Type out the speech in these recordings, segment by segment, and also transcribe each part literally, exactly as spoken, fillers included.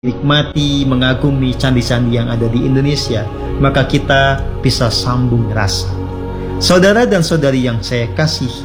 nikmati, mengagumi candi-candi yang ada di Indonesia, maka kita bisa sambung rasa. Saudara dan saudari yang saya kasihi,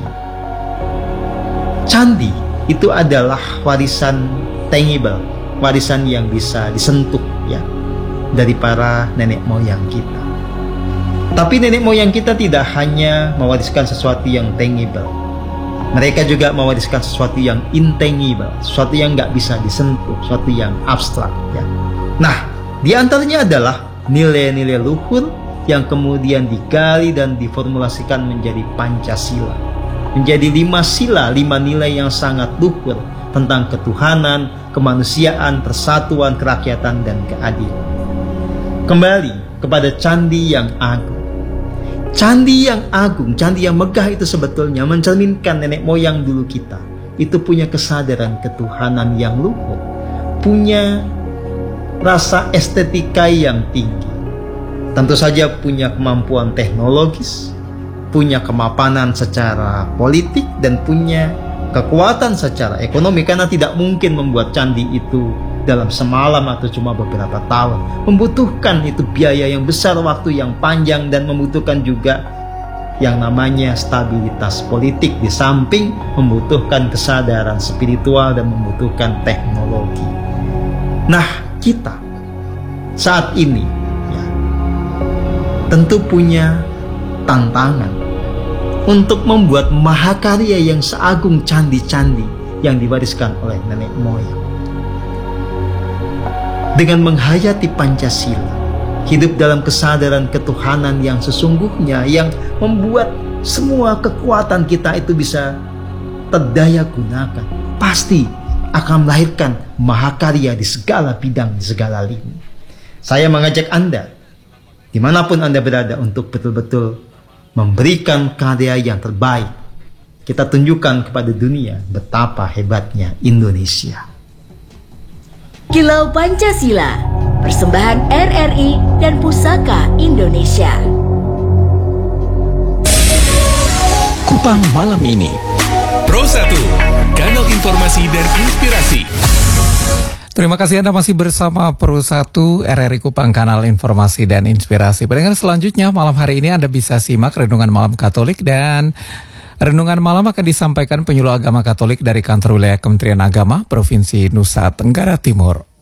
candi itu adalah warisan tangible, warisan yang bisa disentuh ya dari para nenek moyang kita. Tapi nenek moyang kita tidak hanya mewariskan sesuatu yang tangible, mereka juga mewariskan sesuatu yang intangible, sesuatu yang nggak bisa disentuh, sesuatu yang abstrak ya. Nah, di antaranya adalah nilai-nilai luhur yang kemudian digali dan diformulasikan menjadi Pancasila, menjadi lima sila, lima nilai yang sangat luhur tentang ketuhanan, kemanusiaan, persatuan, kerakyatan, dan keadilan. Kembali kepada candi yang agung. Candi yang agung, candi yang megah itu sebetulnya mencerminkan nenek moyang dulu kita. Itu punya kesadaran ketuhanan yang luhur, punya rasa estetika yang tinggi. Tentu saja punya kemampuan teknologis, punya kemapanan secara politik, dan punya kekuatan secara ekonomi. Karena tidak mungkin membuat candi itu dalam semalam atau cuma beberapa tahun. Membutuhkan itu biaya yang besar, waktu yang panjang, dan membutuhkan juga yang namanya stabilitas politik, di samping membutuhkan kesadaran spiritual dan membutuhkan teknologi. Nah, kita saat ini ya, tentu punya tantangan untuk membuat mahakarya yang seagung candi-candi yang diwariskan oleh nenek moyang. Dengan menghayati Pancasila, hidup dalam kesadaran ketuhanan yang sesungguhnya, yang membuat semua kekuatan kita itu bisa terdaya gunakan, pasti akan melahirkan mahakarya di segala bidang, di segala lini. Saya mengajak Anda, dimanapun Anda berada, untuk betul-betul memberikan karya yang terbaik. Kita tunjukkan kepada dunia betapa hebatnya Indonesia. Kilau Pancasila, persembahan R R I dan Pusaka Indonesia. Kupang malam ini. Pro satu, kanal informasi dan inspirasi. Terima kasih Anda masih bersama Pro satu R R I Kupang, kanal informasi dan inspirasi. Pendengar, selanjutnya malam hari ini Anda bisa simak Renungan Malam Katolik, dan Renungan Malam akan disampaikan penyuluh agama Katolik dari Kantor Wilayah Kementerian Agama Provinsi Nusa Tenggara Timur.